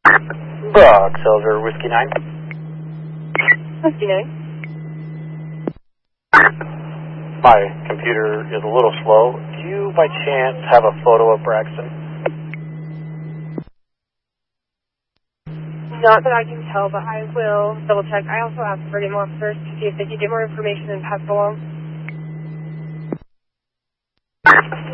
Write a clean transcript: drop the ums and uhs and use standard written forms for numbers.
Brock Silver, Whiskey 9. Whiskey 9. My computer is a little slow. Do you, by chance, have a photo of Braxton? Not that I can tell, but I will double check. I also asked for game officers to see if they could get more information and pass it along.